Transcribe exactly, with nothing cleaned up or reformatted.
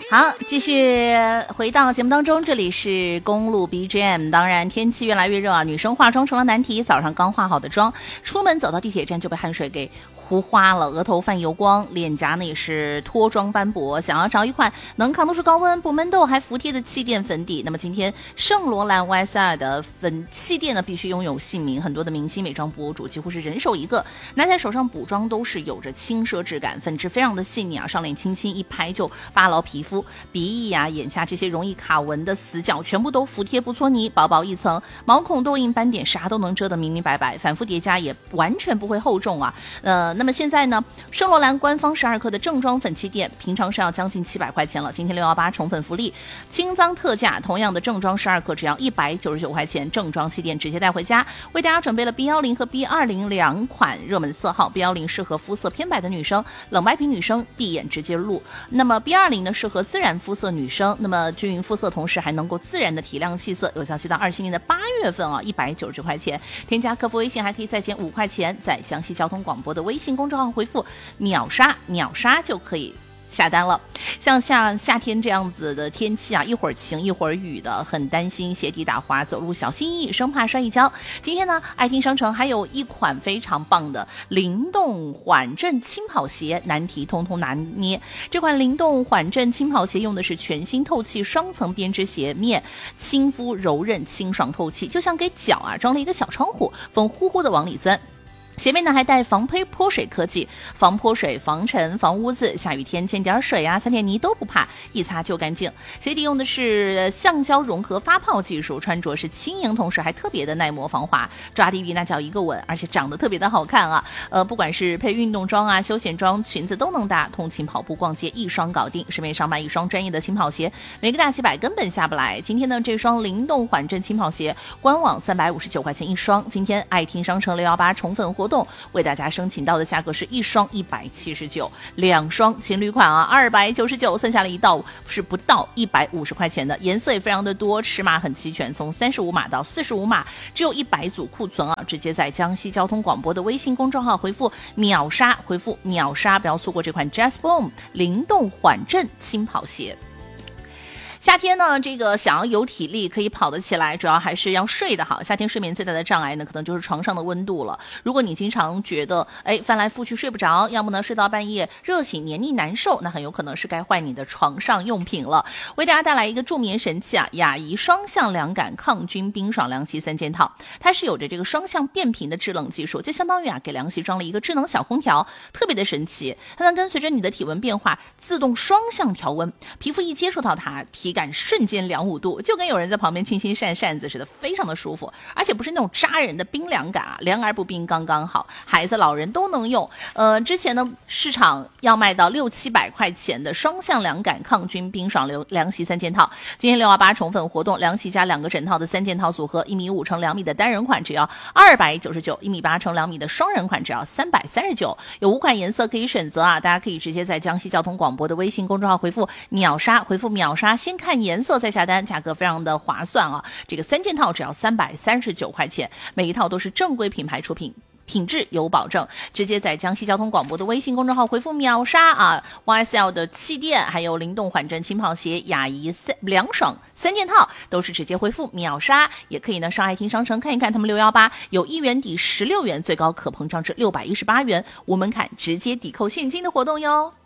好，继续回到节目当中，这里是公路 B G M。 当然天气越来越热啊，女生化妆成了难题。早上刚化好的妆，出门走到地铁站就被汗水给糊花了，额头泛油光，脸颊呢也是脱妆斑驳。想要找一款能扛得住高温、不闷痘还服帖的气垫粉底，那么今天圣罗兰 Y S L 的粉气垫呢必须拥有姓名，很多的明星美妆博主几乎是人手一个，拿在手上补妆都是有着轻奢质感，粉质非常的细腻啊，上脸轻轻一拍就扒牢皮肤，鼻翼啊、眼下这些容易卡纹的死角全部都服帖不搓泥，薄薄一层，毛孔痘印斑点啥都能遮得明明白白，反复叠加也完全不会厚重啊。呃，那么现在呢，圣罗兰官方十二克的正装粉气垫平常是要将近七百块钱了，今天六一八宠粉福利，清仓特价，同样的正装十二克只要一百九十九块钱，正装气垫直接带回家。为大家准备了 B 十 和 B 二十 两款热门色号， B 十 适合肤色偏白的女生，冷白皮女生闭眼直接露，那么 B 二十 呢适合自然肤色女生，那么均匀肤色同时还能够自然的提亮气色，有效期到二七年的八月份啊，一百九十九块钱，添加客服微信还可以再减五块钱，在江西交通广播的微信公众号回复秒杀秒杀就可以下单了。像像夏天这样子的天气啊，一会儿晴一会儿雨的，很担心鞋底打滑，走路小心翼翼，生怕摔一跤。今天呢，爱听商城还有一款非常棒的灵动缓震轻跑鞋，难题通通拿捏。这款灵动缓震轻跑鞋用的是全新透气双层编织鞋面，亲肤柔韧清爽透气，就像给脚啊装了一个小窗户，风呼呼的往里钻。鞋面呢还带防泼泼水科技，防泼水、防尘、防污渍，下雨天溅点水啊、踩点泥都不怕，一擦就干净。鞋底用的是橡胶融合发泡技术，穿着是轻盈，同时还特别的耐磨防滑，抓地力那叫一个稳，而且长得特别的好看啊。呃，不管是配运动装啊、休闲装、裙子都能搭，通勤跑步逛街一双搞定。市面上卖一双专业的轻跑鞋，每个大几百根本下不来。今天呢，这双灵动缓震轻跑鞋官网三百五十九块钱一双，今天爱听商城六一八宠粉活动为大家申请到的价格是一双一百七十九，两双情侣款啊二百九十九，剩下了一道是不到一百五十块钱的，颜色也非常的多，尺码很齐全，从三十五码到四十五码，只有一百组库存啊，直接在江西交通广播的微信公众号回复秒杀，回复秒杀，不要错过这款 Just Boom 灵动缓震轻跑鞋。夏天呢，这个想要有体力可以跑得起来，主要还是要睡得好。夏天睡眠最大的障碍呢，可能就是床上的温度了。如果你经常觉得哎翻来覆去睡不着，要么呢睡到半夜热醒黏腻难受，那很有可能是该换你的床上用品了。为大家带来一个助眠神器啊，雅怡双向凉感抗菌冰爽凉席三件套，它是有着这个双向变频的制冷技术，就相当于啊给凉席装了一个智能小空调，特别的神奇。它能跟随着你的体温变化自动双向调温，皮肤一接触到它，体感瞬间凉五度，就跟有人在旁边轻轻扇扇子似的，非常的舒服，而且不是那种扎人的冰凉感啊，凉而不冰刚刚好，孩子老人都能用。呃，之前呢市场要卖到六七百块钱的双向凉感抗菌冰爽凉席三件套，今天六一八宠粉活动，凉席加两个枕套的三件套组合，一米五乘两米的单人款只要二百九十九，一米八乘两米的双人款只要三百三十九，有五款颜色可以选择啊，大家可以直接在江西交通广播的微信公众号回复秒杀，回复秒杀，先看颜色再下单，价格非常的划算啊！这个三件套只要三百三十九块钱，每一套都是正规品牌出品，品质有保证，直接在江西交通广播的微信公众号回复秒杀啊 ！Y S L 的气垫，还有灵动缓震轻跑鞋、雅怡凉爽三件套，都是直接回复秒杀。也可以呢上爱听商城看一看，他们六一八有一元抵十六元，最高可膨胀至六百一十八元，无门槛直接抵扣现金的活动哟。